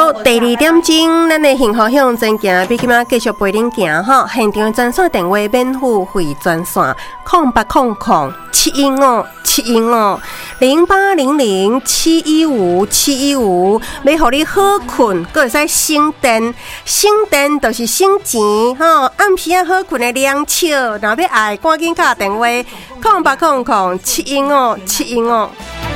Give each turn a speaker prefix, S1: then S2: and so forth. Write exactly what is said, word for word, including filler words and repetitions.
S1: 好，第二点钟，咱的幸福向前行，比今仔继续陪恁行哈。现场专线电话免付费专线，空八空空七一五七一五零八零零七一五七一五，要互你好困，阁会使省电，省电就是省钱吼。暗时啊好困的凉笑，若要爱赶紧打电话，空八空空七一五七一五。